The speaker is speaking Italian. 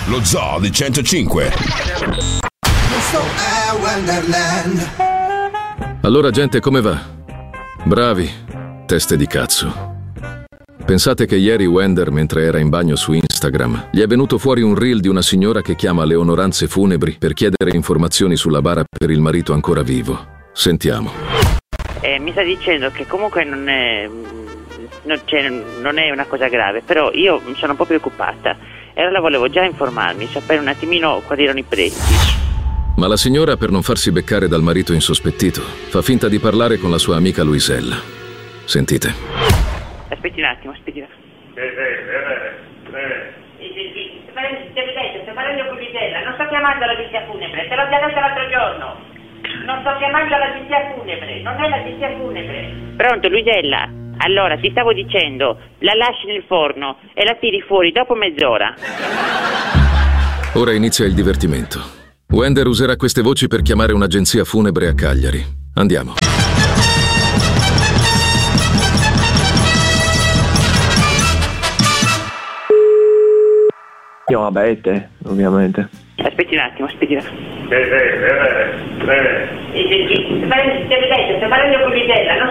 Lo Zoo di 105. Allora gente, come va? Bravi, teste di cazzo. Pensate che ieri Wender, mentre era in bagno su Instagram, gli è venuto fuori un reel di una signora che chiama le onoranze funebri per chiedere informazioni sulla bara per il marito ancora vivo. Sentiamo. Mi sta dicendo che comunque non è una cosa grave, però io sono un po' preoccupata e allora volevo già informarmi, sapere un attimino quali erano i prezzi. Ma la signora, per non farsi beccare dal marito insospettito, fa finta di parlare con la sua amica Luisella. Sentite. Aspetti un attimo. Sto parlando con Luisella, non sto chiamando l'agenzia funebre, te l'ho già detto l'altro giorno. Non sto chiamando l'agenzia funebre, non è l'agenzia funebre. Pronto, Luisella? Allora, ti stavo dicendo, la lasci nel forno e la tiri fuori dopo mezz'ora. Ora inizia il divertimento. Wender userà queste voci per chiamare un'agenzia funebre a Cagliari. Andiamo. Chiama Bette, ovviamente. Aspetti un attimo. Sto parlando con Luisella, non